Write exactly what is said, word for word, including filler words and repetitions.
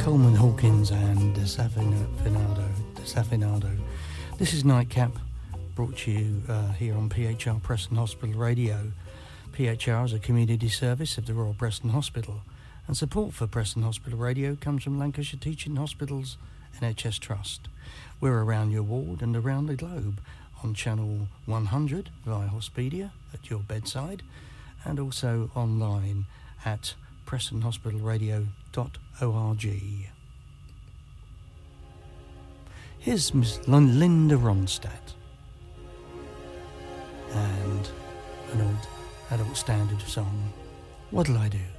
Coleman Hawkins and Desafinado. Desafinado. This is Nightcap, brought to you uh, here on P H R Preston Hospital Radio. P H R is a community service of the Royal Preston Hospital, and support for Preston Hospital Radio comes from Lancashire Teaching Hospitals N H S Trust. We're around your ward and around the globe on channel one hundred via Hospedia at your bedside, and also online at preston hospital radio dot org. Here's Miss Linda Ronstadt and an old adult standard song, What'll I Do?